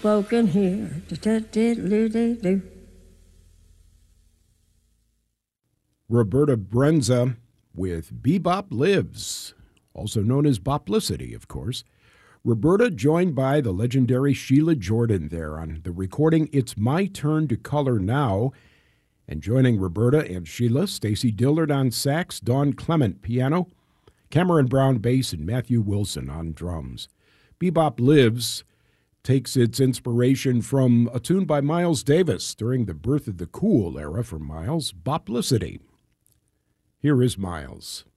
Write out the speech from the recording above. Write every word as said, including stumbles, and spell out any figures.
spoken here. Do-do-do-do-do-do. Roberta Brenza with Bebop Lives, also known as Boplicity, of course. Roberta joined by the legendary Sheila Jordan there on the recording It's My Turn to Color Now. And joining Roberta and Sheila, Stacy Dillard on sax, Dawn Clement piano, Cameron Brown bass, and Matthew Wilson on drums. Bebop Lives takes its inspiration from a tune by Miles Davis during the birth of the cool era for Miles, Boplicity. Here is Miles.